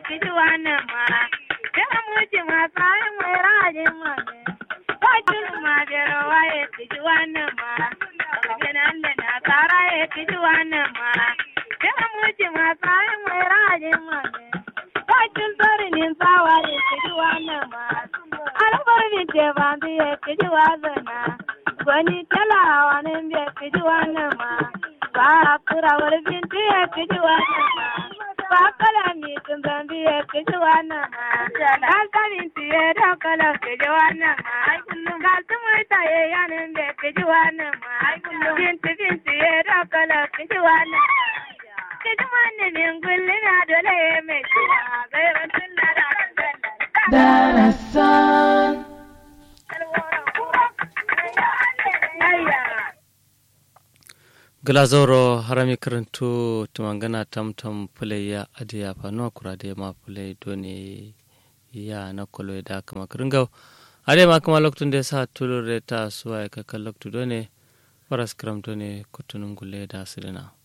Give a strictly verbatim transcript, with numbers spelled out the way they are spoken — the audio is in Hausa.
kijuana ma. Kera muji ma sai mai raje ma. Kajul ma dero wae kijuana ma. Kenan le na tara e kijuana ma. Kera muji ma sai mai raje ma. Kajul tori nin sawari kijuana ma. Albar ni te bandi e kijuana na. Gwani tala wanen be kijuana ma. Ba kura wal binti e kijuana ma. Bakala mi tumbi e kijuana ma. Kalta binti e dakala kijuana ma. Kalta muita e yanen be kijuana ma. Binti binti e dakala kijuana. Kijuana ni ngulli na dole e me kiwa. Gairan tunna da Darasan. glazoro harami karantu tumangana tamtam pule ya adiya pano kurade ma pule doni ya na kolo da kama kringau ade ma kama loktun de sa tulure ta suwa ka kaloktu doni paras kram doni kutunun gulle da sirina